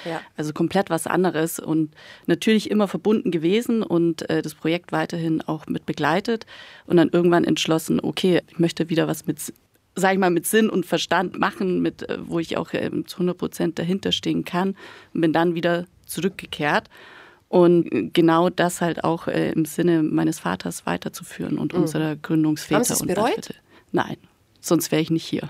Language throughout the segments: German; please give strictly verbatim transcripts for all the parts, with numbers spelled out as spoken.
Ja. Also komplett was anderes und natürlich immer verbunden gewesen und äh, das Projekt weiterhin auch mit begleitet und dann irgendwann entschlossen, okay, ich möchte wieder was mit, sag ich mal, mit Sinn und Verstand machen, mit, äh, wo ich auch äh, zu hundert Prozent dahinter stehen kann und bin dann wieder zurückgekehrt. Und genau das halt auch äh, im Sinne meines Vaters weiterzuführen und mhm. unserer Gründungsväter. Haben Sie es und bereut? Landwirte. Nein, sonst wäre ich nicht hier.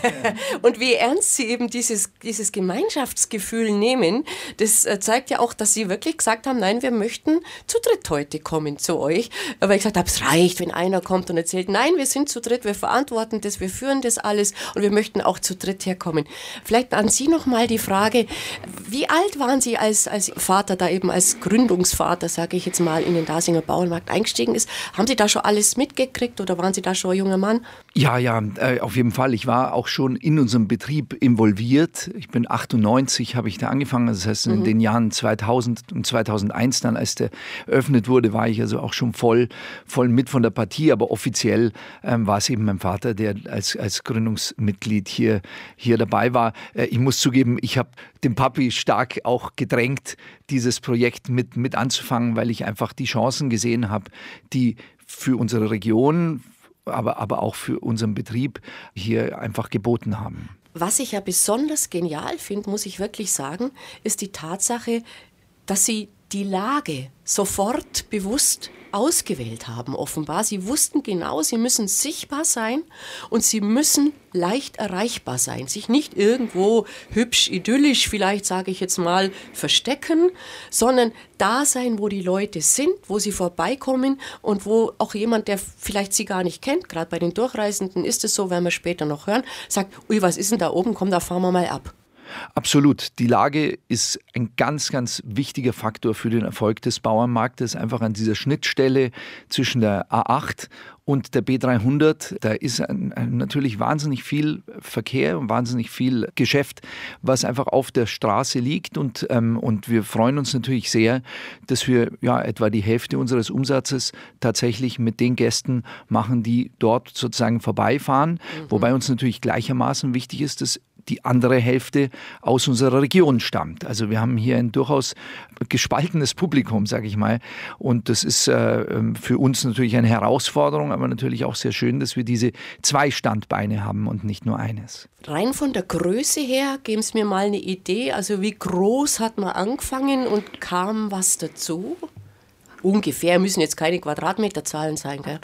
Und wie ernst Sie eben dieses, dieses Gemeinschaftsgefühl nehmen, das äh, zeigt ja auch, dass Sie wirklich gesagt haben, nein, wir möchten zu dritt heute kommen zu euch. Aber ich gesagt habe, es reicht, wenn einer kommt und erzählt, nein, wir sind zu dritt, wir verantworten das, wir führen das alles und wir möchten auch zu dritt herkommen. Vielleicht an Sie nochmal die Frage, wie alt waren Sie, als, als Vater da eben als Gründungsvater, sage ich jetzt mal, in den Dasinger Bauernmarkt eingestiegen ist? Haben Sie da schon alles mitgekriegt oder waren Sie da schon ein junger Mann? Ja, ja, äh, auf jeden Fall. Ich war auch schon in unserem Betrieb involviert. Ich bin achtundneunzig, habe ich da angefangen. Das heißt, in mhm. den Jahren zweitausend und zweitausendeins dann, als der eröffnet wurde, war ich also auch schon voll, voll mit von der Partie. Aber offiziell ähm, war es eben mein Vater, der als, als Gründungsmitglied hier, hier dabei war. Äh, ich muss zugeben, ich habe den Papi stark auch gedrängt, dieses Projekt mit, mit anzufangen, weil ich einfach die Chancen gesehen habe, die für unsere Region, aber, aber auch für unseren Betrieb hier einfach geboten haben. Was ich ja besonders genial finde, muss ich wirklich sagen, ist die Tatsache, dass Sie die Lage sofort bewusst ausgewählt haben, offenbar. Sie wussten genau, sie müssen sichtbar sein und sie müssen leicht erreichbar sein. Sich nicht irgendwo hübsch, idyllisch, vielleicht sage ich jetzt mal, verstecken, sondern da sein, wo die Leute sind, wo sie vorbeikommen und wo auch jemand, der vielleicht sie gar nicht kennt, gerade bei den Durchreisenden ist es so, werden wir später noch hören, sagt, ui, was ist denn da oben, komm, da fahren wir mal ab. Absolut. Die Lage ist ein ganz, ganz wichtiger Faktor für den Erfolg des Bauernmarktes. Einfach an dieser Schnittstelle zwischen der A acht und der B dreihundert. Da ist ein, ein, natürlich wahnsinnig viel Verkehr und wahnsinnig viel Geschäft, was einfach auf der Straße liegt. Und, ähm, und wir freuen uns natürlich sehr, dass wir ja etwa die Hälfte unseres Umsatzes tatsächlich mit den Gästen machen, die dort sozusagen vorbeifahren. Mhm. Wobei uns natürlich gleichermaßen wichtig ist, dass die andere Hälfte aus unserer Region stammt. Also wir haben hier ein durchaus gespaltenes Publikum, sage ich mal. Und das ist äh, für uns natürlich eine Herausforderung, aber natürlich auch sehr schön, dass wir diese zwei Standbeine haben und nicht nur eines. Rein von der Größe her, geben Sie mir mal eine Idee. Also wie groß hat man angefangen und kam was dazu? Ungefähr, müssen jetzt keine Quadratmeterzahlen sein, gell?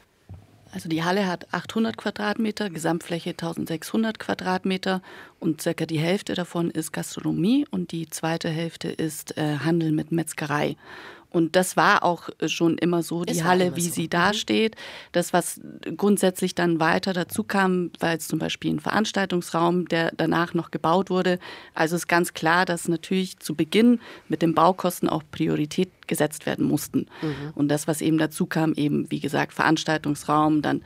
Also die Halle hat achthundert Quadratmeter, Gesamtfläche eintausendsechshundert Quadratmeter und circa die Hälfte davon ist Gastronomie und die zweite Hälfte ist äh, Handel mit Metzgerei. Und das war auch schon immer so, die Halle, wie so. sie da steht. Das, was grundsätzlich dann weiter dazu kam, war jetzt zum Beispiel ein Veranstaltungsraum, der danach noch gebaut wurde. Also ist ganz klar, dass natürlich zu Beginn mit den Baukosten auch Priorität gesetzt werden mussten. Mhm. Und das, was eben dazu kam, eben wie gesagt Veranstaltungsraum, dann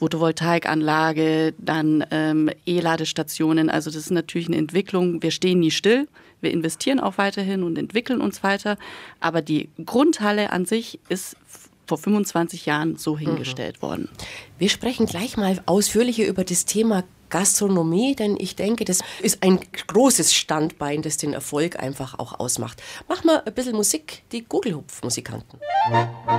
Photovoltaikanlage, dann ähm, E-Ladestationen. Also das ist natürlich eine Entwicklung. Wir stehen nie still. Wir investieren auch weiterhin und entwickeln uns weiter. Aber die Grundhalle an sich ist vor fünfundzwanzig Jahren so hingestellt mhm. worden. Wir sprechen gleich mal ausführlicher über das Thema Gastronomie, denn ich denke, das ist ein großes Standbein, das den Erfolg einfach auch ausmacht. Mach mal ein bisschen Musik, die Gugelhupf-Musikanten.